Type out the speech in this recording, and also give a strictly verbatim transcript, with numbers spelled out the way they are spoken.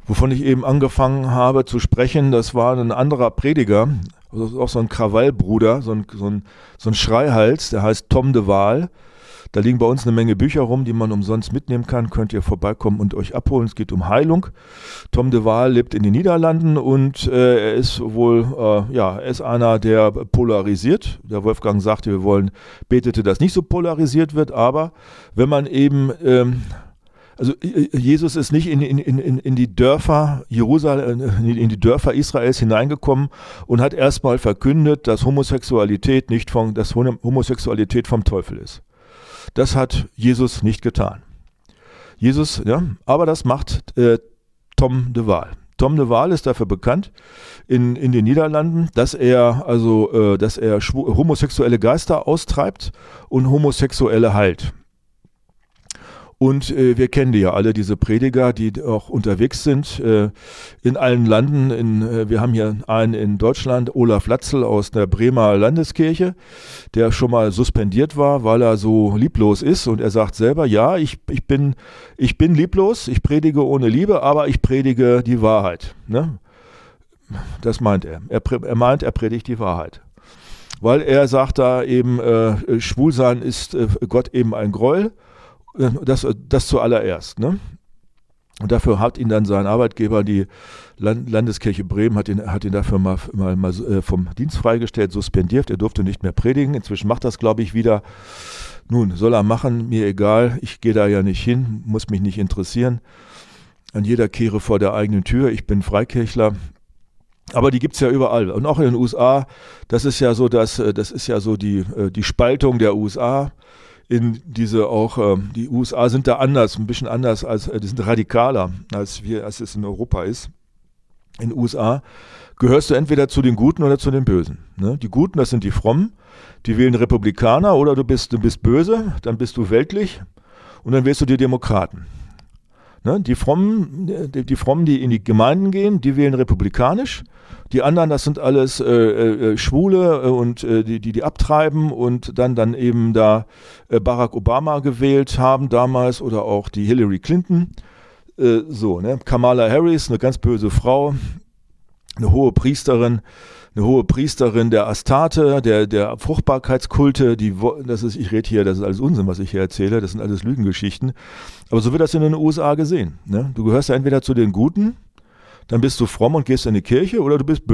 Wovon ich eben angefangen habe zu sprechen, das war ein anderer Prediger, auch so ein Krawallbruder, so ein, so ein, so ein Schreihals, der heißt Tom de Waal. Da liegen bei uns eine Menge Bücher rum, die man umsonst mitnehmen kann. Könnt ihr vorbeikommen und euch abholen. Es geht um Heilung. Tom de Waal lebt in den Niederlanden und äh, er ist wohl, äh, ja, er ist einer, der polarisiert. Der Wolfgang sagte, wir wollen, betete, dass nicht so polarisiert wird, aber wenn man eben, ähm, also Jesus ist nicht in, in, in, in die Dörfer Jerusalem, in die Dörfer Israels hineingekommen und hat erstmal verkündet, dass Homosexualität nicht von, dass Homosexualität vom Teufel ist. Das hat Jesus nicht getan. Jesus, ja, aber das macht äh, Tom de Waal. Tom de Waal ist dafür bekannt in, in den Niederlanden, dass er also, äh, dass er schwu- homosexuelle Geister austreibt und Homosexuelle heilt. Und äh, wir kennen die ja alle, diese Prediger, die auch unterwegs sind äh, in allen Landen. In, äh, wir haben hier einen in Deutschland, Olaf Latzel aus der Bremer Landeskirche, der schon mal suspendiert war, weil er so lieblos ist. Und er sagt selber, ja, ich, ich, bin, ich bin lieblos, ich predige ohne Liebe, aber ich predige die Wahrheit. Ne? Das meint er. er. Er meint, er predigt die Wahrheit. Weil er sagt da eben, äh, Schwulsein ist äh, Gott eben ein Gräuel. Das, das zuallererst, ne? Und dafür hat ihn dann sein Arbeitgeber, die Land- Landeskirche Bremen, hat ihn, hat ihn dafür mal, mal, mal äh, vom Dienst freigestellt, suspendiert. Er durfte nicht mehr predigen. Inzwischen macht das, glaube ich, wieder. Nun, soll er machen, mir egal. Ich gehe da ja nicht hin, muss mich nicht interessieren. An jeder kehre vor der eigenen Tür. Ich bin Freikirchler. Aber die gibt es ja überall. Und auch in den U S A, das ist ja so, dass, das ist ja so die, die Spaltung der U S A. In diese auch, ähm, die U S A sind da anders, ein bisschen anders, als äh, die sind radikaler, als wir, als es in Europa ist. In den U S A gehörst du entweder zu den Guten oder zu den Bösen. Ne? Die Guten, das sind die Frommen, die wählen Republikaner, oder du bist, du bist böse, dann bist du weltlich und dann wählst du die Demokraten. Ne? Die Frommen, die, die Frommen, die in die Gemeinden gehen, die wählen republikanisch. Die anderen, das sind alles äh, äh, Schwule und äh, die, die die abtreiben und dann dann eben da äh, Barack Obama gewählt haben damals oder auch die Hillary Clinton. Äh, so, ne? Kamala Harris, eine ganz böse Frau, eine hohe Priesterin, eine hohe Priesterin der Astarte, der, der Fruchtbarkeitskulte, die, das ist, ich rede hier, das ist alles Unsinn, was ich hier erzähle, das sind alles Lügengeschichten. Aber so wird das in den U S A gesehen. Ne? Du gehörst ja entweder zu den Guten, dann bist du fromm und gehst in die Kirche, oder du bist böse.